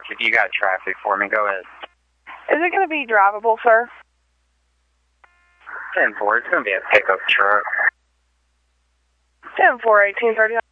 If you got traffic for me, go ahead. Is it going to be drivable, sir? 10-4, it's going to be a pickup truck. 10-4, 1839.